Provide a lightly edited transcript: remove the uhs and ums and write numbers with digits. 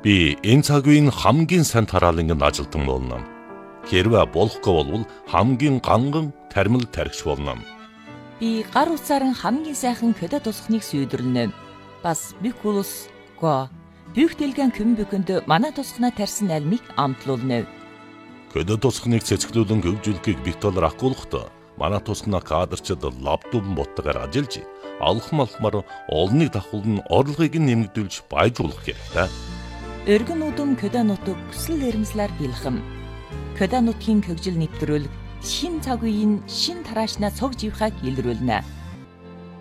Би энэ цаг үеийн хамгийн сайн тараалангийн ажилтан болно. Хэрвээ болохгүй бол хамгийн ганган тармил тархич болно. Би гар утсаар хамгийн сайхан көдө тусахныг сүйдэрлэнэ. Бас бикулус го бүхтэлгэн көмбөкөнд манай тусахнаа тарьсан альмыг амтлуулна. Көдө тусахныг цэцгэлүүлэн хөгжүүлэхийг битолор ахгуулахдаа манай тусахнаа кадрчид лаптопн боттойгоор ажиллаж алхмаар олныг давхуулн орлогыг нэмэгдүүлж баяжуулах хэрэгтэй. Өргөн удам көдө нутаг хүсэл эрмслэр бэлхэм. Көдө нутгийн хөгжил нэвтрүүлэг шин цаг үеийн шин тараашнаа цог живхаг илрүүлнэ.